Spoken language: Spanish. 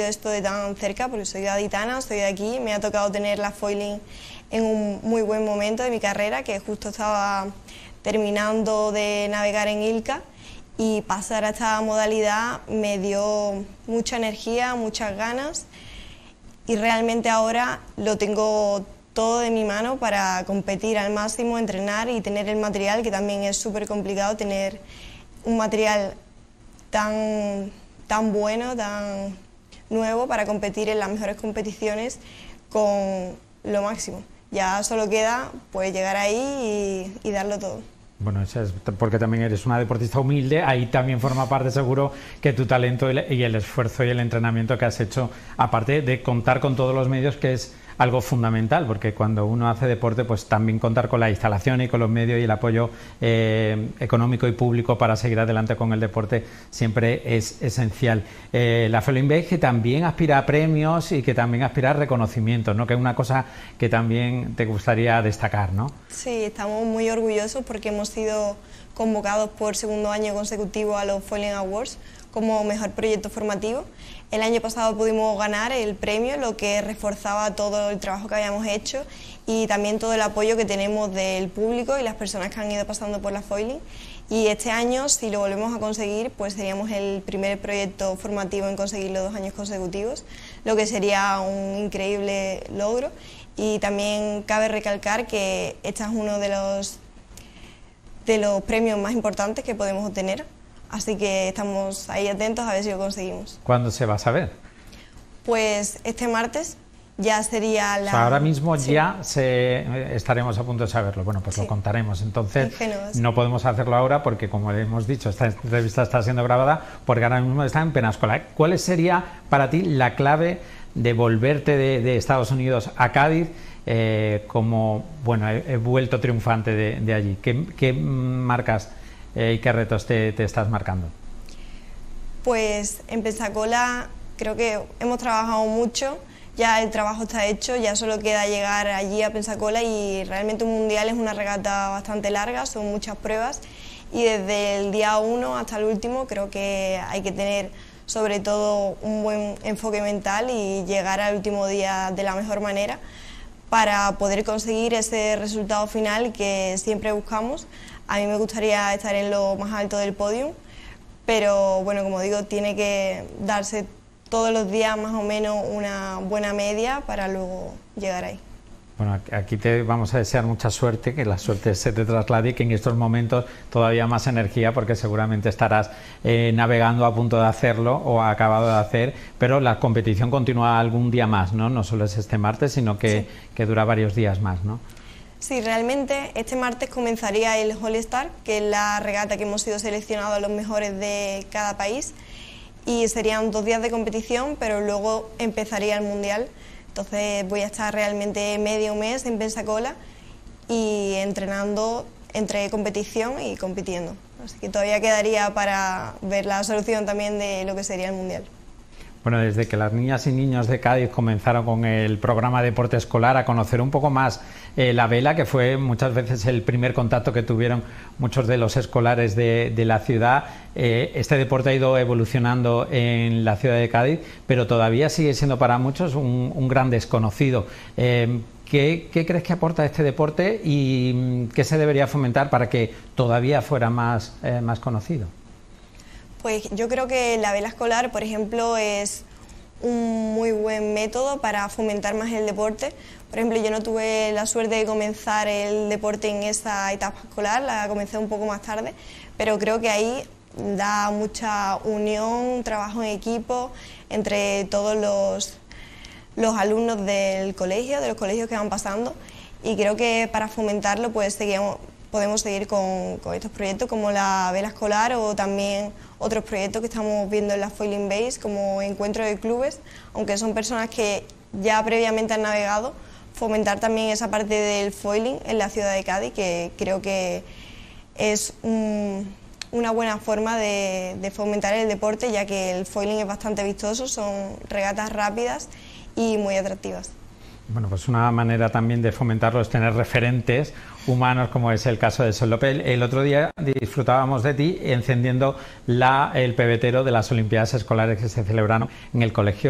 esto de tan cerca porque soy gaditana, soy de aquí, me ha tocado tener la foiling en un muy buen momento de mi carrera, que justo estaba terminando de navegar en ILCA, y pasar a esta modalidad me dio mucha energía, muchas ganas, y realmente ahora lo tengo todo de mi mano para competir al máximo, entrenar y tener el material, que también es súper complicado tener un material tan bueno, tan nuevo para competir en las mejores competiciones con lo máximo. Ya solo queda pues llegar ahí y darlo todo. Bueno, eso es porque también eres una deportista humilde, ahí también forma parte seguro que tu talento y el esfuerzo y el entrenamiento que has hecho, aparte de contar con todos los medios, que es algo fundamental, porque cuando uno hace deporte, pues también contar con la instalación y con los medios y el apoyo económico y público para seguir adelante con el deporte siempre es esencial. La Foiling Base, que también aspira a premios y que también aspira a reconocimientos, ¿no? Que es una cosa que también te gustaría destacar, ¿no? Sí, estamos muy orgullosos porque hemos sido convocados por segundo año consecutivo a los Foiling Awards como mejor proyecto formativo. El año pasado pudimos ganar el premio, lo que reforzaba todo el trabajo que habíamos hecho y también todo el apoyo que tenemos del público y las personas que han ido pasando por la foiling. Y este año, si lo volvemos a conseguir, pues seríamos el primer proyecto formativo en conseguirlo 2 años consecutivos, lo que sería un increíble logro. Y también cabe recalcar que este es uno de los premios más importantes que podemos obtener. Así que estamos ahí atentos a ver si lo conseguimos. ¿Cuándo se va a saber? Pues este martes ya sería la... O sea, ahora mismo sí. Ya estaremos a punto de saberlo. Bueno, pues sí, lo contaremos. Entonces, no podemos hacerlo ahora porque, como hemos dicho, esta entrevista está siendo grabada porque ahora mismo está en Penàscola. ¿Cuál sería para ti la clave de volverte de Estados Unidos a Cádiz? Como, bueno, he vuelto triunfante de allí. ¿Qué marcas y qué retos te estás marcando? Pues en Pensacola creo que hemos trabajado mucho, ya el trabajo está hecho, ya solo queda llegar allí a Pensacola, y realmente un mundial es una regata bastante larga, son muchas pruebas y desde el día 1 hasta el último creo que hay que tener sobre todo un buen enfoque mental y llegar al último día de la mejor manera para poder conseguir ese resultado final que siempre buscamos. A mí me gustaría estar en lo más alto del podio, pero bueno, como digo, tiene que darse todos los días más o menos una buena media para luego llegar ahí. Bueno, aquí te vamos a desear mucha suerte, que la suerte se te traslade y que en estos momentos todavía más energía, porque seguramente estarás navegando a punto de hacerlo o acabado de hacer, pero la competición continúa algún día más, ¿no? No solo es este martes, sino que dura varios días más, ¿no? Sí, realmente este martes comenzaría el All Star, que es la regata que hemos sido seleccionados a los mejores de cada país, y serían 2 días de competición, pero luego empezaría el Mundial. Entonces voy a estar realmente medio mes en Pensacola y entrenando entre competición y compitiendo. Así que todavía quedaría para ver la solución también de lo que sería el Mundial. Bueno, desde que las niñas y niños de Cádiz comenzaron con el programa Deporte Escolar a conocer un poco más la vela, que fue muchas veces el primer contacto que tuvieron muchos de los escolares de la ciudad, este deporte ha ido evolucionando en la ciudad de Cádiz, pero todavía sigue siendo para muchos un gran desconocido. ¿Qué crees que aporta este deporte y qué se debería fomentar para que todavía fuera más conocido? Pues yo creo que la vela escolar, por ejemplo, es un muy buen método para fomentar más el deporte. Por ejemplo, yo no tuve la suerte de comenzar el deporte en esa etapa escolar, la comencé un poco más tarde, pero creo que ahí da mucha unión, trabajo en equipo entre todos los alumnos del colegio, de los colegios que van pasando, y creo que para fomentarlo pues podemos seguir con estos proyectos como la vela escolar o también otros proyectos que estamos viendo en la Foiling Base como encuentros de clubes, aunque son personas que ya previamente han navegado, fomentar también esa parte del foiling en la ciudad de Cádiz, que creo que es una buena forma de fomentar el deporte, ya que el foiling es bastante vistoso, son regatas rápidas y muy atractivas. Bueno, pues una manera también de fomentarlo es tener referentes humanos, como es el caso de Sol López. El otro día disfrutábamos de ti encendiendo el pebetero de las Olimpiadas Escolares que se celebraron en el colegio